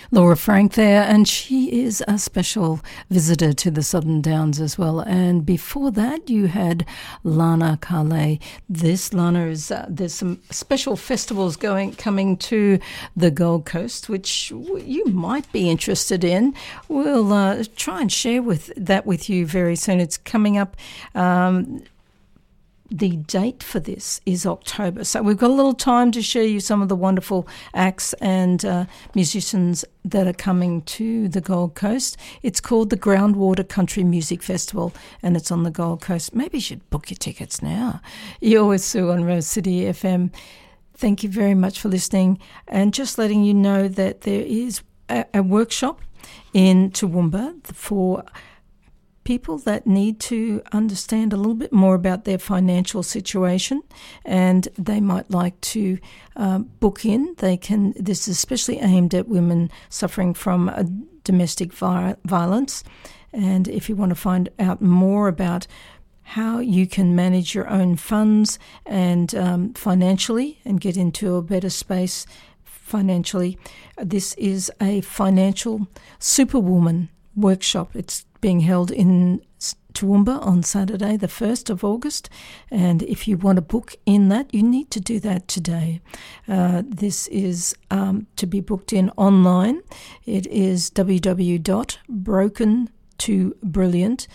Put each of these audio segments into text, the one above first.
Laura Frank there, and she is a special visitor to the Southern Downs as well. And before that, you had Lana Carlay. This, Lana, is there's some special festivals coming to the Gold Coast, which you might be interested in. We'll try and share that with you very soon. It's coming up. The date for this is October. So we've got a little time to show you some of the wonderful acts and musicians that are coming to the Gold Coast. It's called the Groundwater Country Music Festival, and it's on the Gold Coast. Maybe you should book your tickets now. You're with Sue on Rose City FM. Thank you very much for listening. And just letting you know that there is a workshop in Toowoomba for people that need to understand a little bit more about their financial situation, and they might like to book in. This is especially aimed at women suffering from domestic violence. And if you want to find out more about how you can manage your own funds and financially and get into a better space financially, this is a financial superwoman workshop. It's being held in Toowoomba on Saturday, the 1st of August. And if you want to book in that, you need to do that today. This is to be booked in online. It is www.brokentobrilliant,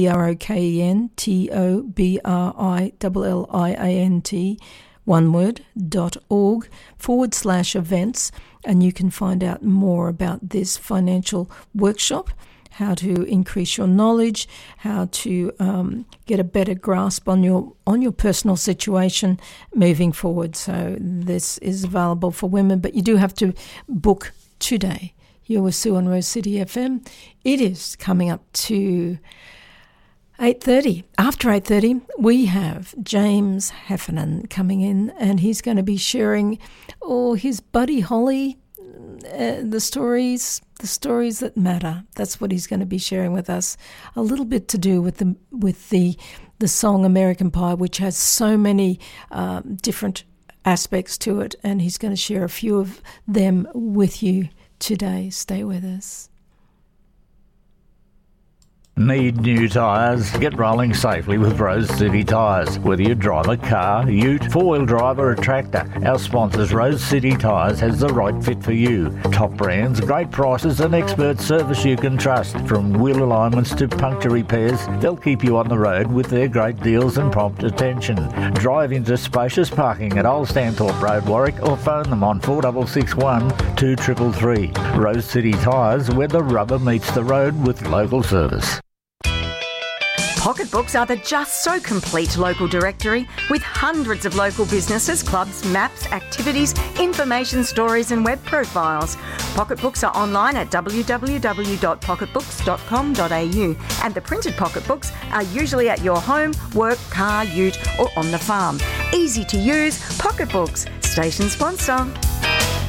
BROKENTOBRILLIANT, one word, .org/events, and you can find out more about this financial workshop, how to increase your knowledge, how to get a better grasp on your personal situation moving forward. So this is available for women, but you do have to book today. You're with Sue on Rose City FM. It is coming up to 8:30. After 8:30, we have James Heffernan coming in, and he's going to be sharing his Buddy Holly, the stories that matter. That's what he's going to be sharing with us. A little bit to do with the song American Pie, which has so many different aspects to it, and he's going to share a few of them with you today. Stay with us. Need new tyres? Get rolling safely with Rose City Tyres. Whether you drive a car, ute, four-wheel drive or a tractor, our sponsors Rose City Tyres has the right fit for you. Top brands, great prices and expert service you can trust. From wheel alignments to puncture repairs, they'll keep you on the road with their great deals and prompt attention. Drive into spacious parking at Old Stanthorpe Road, Warwick, or phone them on 4661 2333. Rose City Tyres, where the rubber meets the road with local service. Pocketbooks are the just so complete local directory with hundreds of local businesses, clubs, maps, activities, information stories and web profiles. Pocketbooks are online at www.pocketbooks.com.au, and the printed pocketbooks are usually at your home, work, car, ute or on the farm. Easy to use, Pocketbooks, station sponsor.